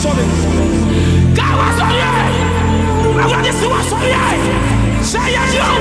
Káwá sórí ẹ̀! Àwọn àdìsí wá sórí ẹ̀! Ṣé yẹ kí o?